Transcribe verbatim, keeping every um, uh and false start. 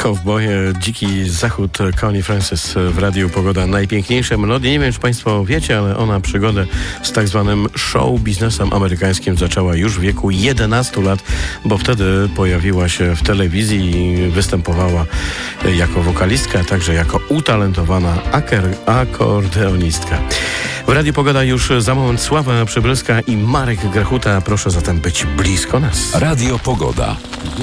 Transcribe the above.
Kowboje, Dziki Zachód, Connie Francis w Radiu Pogoda. Najpiękniejsze melodie. Nie wiem, czy Państwo wiecie, ale ona przygodę z tak zwanym show biznesem amerykańskim zaczęła już w wieku jedenastu lat, bo wtedy pojawiła się w telewizji i występowała jako wokalistka, a także jako utalentowana aker- akordeonistka. W Radiu Pogoda już za moment Sława Przybylska i Marek Grechuta. Proszę zatem być blisko nas. Radio Pogoda.